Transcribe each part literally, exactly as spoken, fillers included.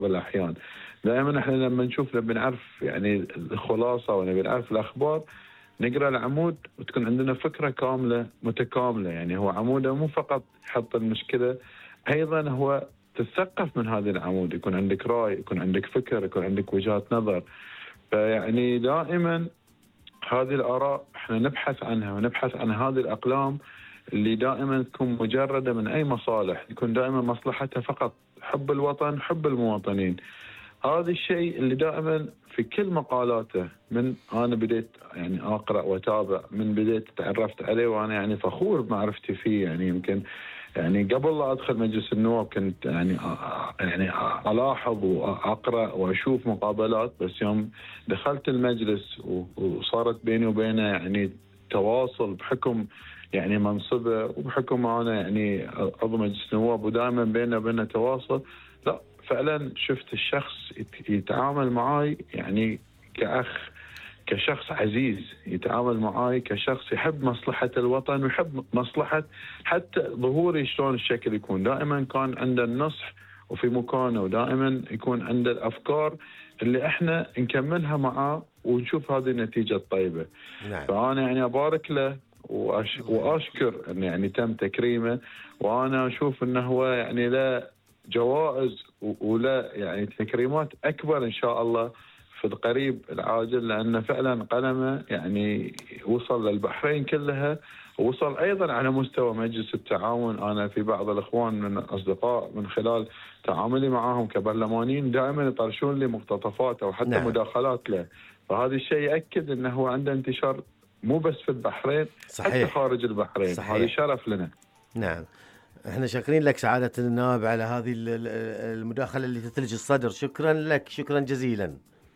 الأحيان. دائما احنا لما نشوف نبي نعرف يعني الخلاصة ونبي نعرف الأخبار نقرأ العمود وتكون عندنا فكرة كاملة متكاملة. يعني هو عموده مو فقط يحط المشكلة، أيضا هو تتثقف من هذا العمود، يكون عندك رأي، يكون عندك فكر، يكون عندك وجهات نظر. فيعني دائما هذه الآراء احنا نبحث عنها ونبحث عن هذه الأقلام اللي دائما تكون مجردة من أي مصالح، يكون دائما مصلحتها فقط حب الوطن، حب المواطنين. هذا الشيء اللي دائما في كل مقالاته من أنا بديت يعني أقرأ وأتابع، من بديت تعرفت عليه وأنا يعني فخور بمعرفتي فيه. يعني يمكن يعني قبل لا أدخل مجلس النواب كنت يعني يعني ألاحظ وأقرأ وأشوف مقابلات، بس يوم دخلت المجلس وصارت بيني وبينه يعني تواصل بحكم يعني منصبه وبحكم أنا يعني عضو مجلس النواب ودائما بيننا وبيننا تواصل، لا فعلا شفت الشخص يتعامل معاي يعني كأخ، كشخص عزيز، يتعامل معاي كشخص يحب مصلحة الوطن ويحب مصلحة حتى ظهوري شلون الشكل يكون. دائما كان عنده النصح وفي مكانه، ودائما يكون عنده الأفكار اللي احنا نكملها معاه ونشوف هذه النتيجة الطيبة. نعم. فأنا يعني أبارك له وأش... وأشكر أن يعني تم تكريمه، وأنا أشوف أنه هو يعني لا جوائز ولا يعني تكريمات أكبر إن شاء الله في القريب العاجل، لأن فعلا قلمه يعني وصل للبحرين كلها، ووصل أيضا على مستوى مجلس التعاون. أنا في بعض الإخوان من الأصدقاء من خلال تعاملي معهم كبرلمانيين دائما يطرشون لي مقتطفات أو حتى نعم. مداخلات له، فهذا الشيء يأكد أنه هو عنده انتشار مو بس في البحرين، صحيح. حتى خارج البحرين. صحيح. هذا شرف لنا. نعم. احنا شاكرين لك سعادة النائب على هذه المداخلة اللي تثلج الصدر. شكرا لك، شكرا جزيلا.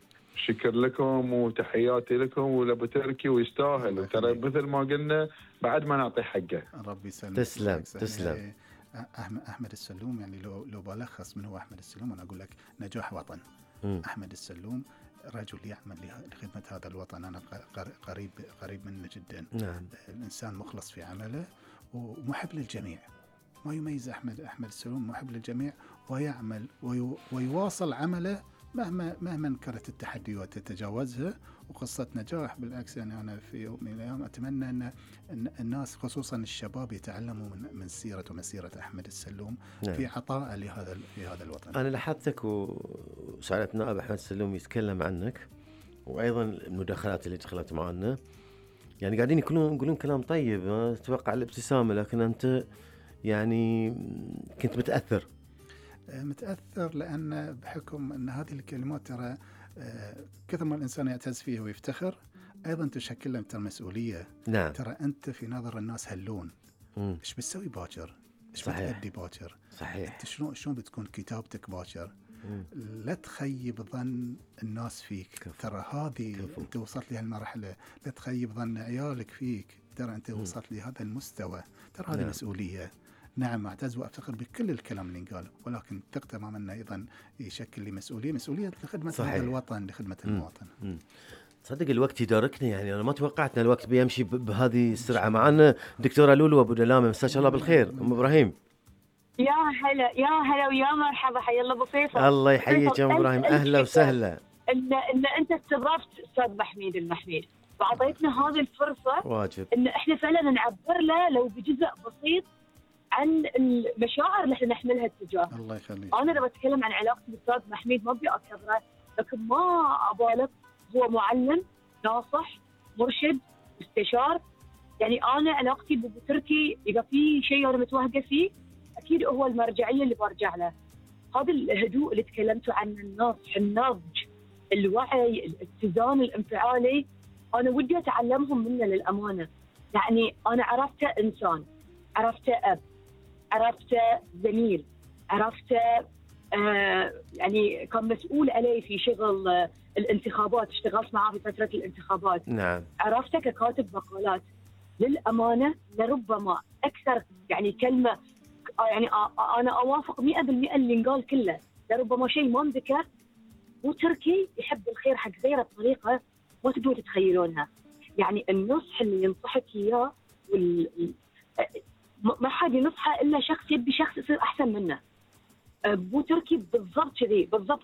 شكر لكم وتحياتي لكم ولابو تركي، ويستاهل، وترى مثل ما قلنا بعد ما نعطي حقه. ربي يسلمك. تسلم تسلم. أحمد أحمد السلوم يعني لو لو بلخص من هو أحمد السلوم أنا أقول لك نجاح وطن. م. أحمد السلوم رجل يعمل لخدمة هذا الوطن، أنا قريب قريب منه جدا. نعم. الإنسان مخلص في عمله ومحب للجميع. ما يميز أحمد أحمد السلوم، محب للجميع ويعمل ويواصل عمله مهما مهما كانت التحديات تتجاوزها، وقصة نجاح بالعكس. يعني أنا في يوم من الأيام أتمنى أن الناس خصوصا الشباب يتعلموا من من سيرة ومسيرة أحمد السلوم. نعم. في عطاء لهذا في هذا الوطن. أنا لاحظتك وسعادة النائب أحمد السلوم يتكلم عنك، وأيضا المداخلات اللي دخلت معنا يعني قاعدين يقولون يقولون كلام طيب. أتوقع الابتسامة، لكن أنت يعني كنت متأثر. متأثر لأن بحكم أن هذه الكلمات ترى كثر ما الإنسان يعتز فيها ويفتخر أيضا تشكل له ترى مسؤولية. نعم. ترى أنت في نظر الناس هلون، إيش بتسوي باكر، إيش بتأدي باكر، صحيح. أنت شلون شلون بتكون كتابتك باكر. لا تخيب ظن الناس فيك. كفو. ترى هذه كفو. أنت وصلت لهالمرحلة، لا تخيب ظن عيالك فيك. ترى أنت وصلت لهذا المستوى، ترى هذه نعم. مسؤولية. نعم أعتز وأفتخر بكل الكلام اللي قاله، ولكن ثق تماما أنه أيضا يشكل لي مسؤولية مسؤولية لخدمة هذا الوطن، لخدمة المواطن. صدق الوقت يداركني، يعني أنا ما توقعت أن الوقت بيمشي بهذه السرعة. معنا دكتورة لولو أبو دلامة، مساك الله بالخير. أم إبراهيم يا هلا يا هلا ويا مرحبا، حيا الله بصيفة. الله يحييك يا أم إبراهيم، أهلا وسهلا. إن إن أنت استضفت أستاذ محميد المحميد وأعطيتنا هذه الفرصة واجب إن إحنا فعلا نعبر له لو بجزء بسيط عن المشاعر اللي احنا نحملها اتجاه. الله يخليك. انا لما اتكلم عن علاقتي بالاستاذ محميد ما ابي اكبره، لكن ما ابالغ، هو معلم، ناصح، مرشد، استشار. يعني انا علاقتي بابو تركي اذا في شيء انا متوهقه فيه اكيد هو المرجعيه اللي برجع له. هذا الهدوء اللي تكلمتوا عنه، النصح، النضج، الوعي، الاتزان الانفعالي، انا ودي اتعلمهم منه للامانه. يعني انا عرفته انسان، عرفته اب، عرفته زميل، عرفته آه يعني كان مسؤول علي في شغل آه الانتخابات، اشتغلت معاه في فترة الانتخابات. نعم. عرفته ككاتب مقالات. للأمانة لربما أكثر يعني كلمة آه يعني آه أنا أوافق مئة بالمئة اللي نقال كله، لربما شيء ما انذكر. وتركي يحب الخير حق غيره بطريقة ما تقدروا تتخيلونها. يعني النصح اللي ينصحك إياه وال... ما حد ينصحه إلا شخص يبي شخص يصير أحسن منه. ابو تركي بالضبط كذي بالضبط